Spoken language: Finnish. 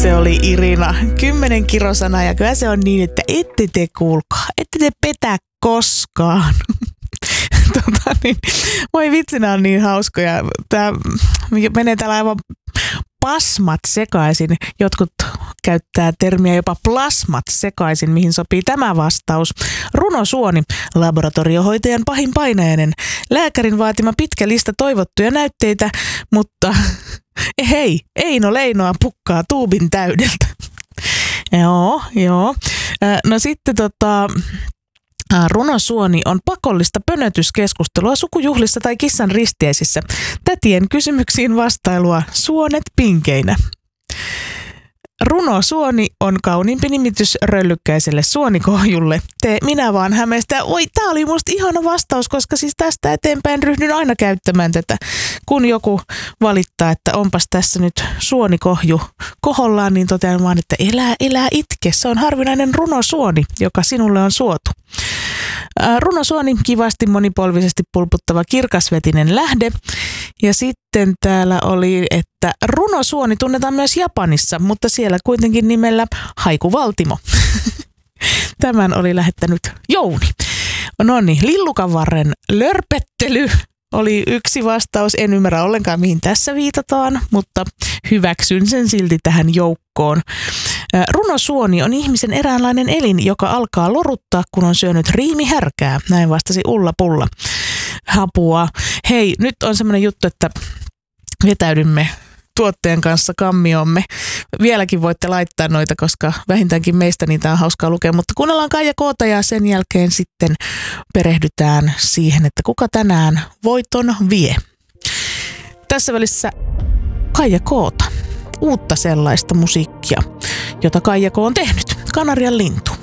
Se oli Irina, 10 kirosana ja kyllä se on niin, että ette te kuulkaa, ette te petä koskaan. Voi vitsi, nämä on niin hauskoja. Tämä menee täällä aivan pasmat sekaisin. Jotkut käyttää termiä jopa plasmat sekaisin, mihin sopii tämä vastaus. Runosuoni, laboratoriohoitajan pahin painajainen. Lääkärin vaatima pitkä lista toivottuja näytteitä, mutta hei, Eino Leinoa pukkaa tuubin täydeltä. Joo. No sitten runosuoni on pakollista pönötyskeskustelua sukujuhlissa tai kissan ristiäisissä. Tätien kysymyksiin vastailua suonet pinkeinä. Runosuoni on kauniimpi nimitys röllykkäiselle suonikohjulle. Minä vaan hämmästän. Oi, tää oli musta ihana vastaus, koska siis tästä eteenpäin ryhdyn aina käyttämään tätä. Kun joku valittaa, että onpas tässä nyt suonikohju kohollaan, niin totean vaan, että elää itke. Se on harvinainen runosuoni, joka sinulle on suotu. Runosuoni, kivasti monipolvisesti pulputtava kirkasvetinen lähde. Ja sitten täällä oli, että runosuoni tunnetaan myös Japanissa, mutta siellä kuitenkin nimellä haikuvaltimo. Tämän oli lähettänyt Jouni. No niin, lillukanvarren lörpettely oli yksi vastaus. En ymmärrä ollenkaan, mihin tässä viitataan, mutta hyväksyn sen silti tähän joukkoon. Runosuoni on ihmisen eräänlainen elin, joka alkaa loruttaa, kun on syönyt riimihärkää. Näin vastasi Ulla Pulla. Hapua. Hei, nyt on semmoinen juttu, että vetäydymme tuotteen kanssa kammiomme. Vieläkin voitte laittaa noita, koska vähintäänkin meistä niitä on hauskaa lukea, mutta kuunnellaan Kaija Koota ja sen jälkeen sitten perehdytään siihen, että kuka tänään voiton vie. Tässä välissä Kaija Koota. Uutta sellaista musiikkia, jota Kaija K on tehnyt. Kanarian lintu.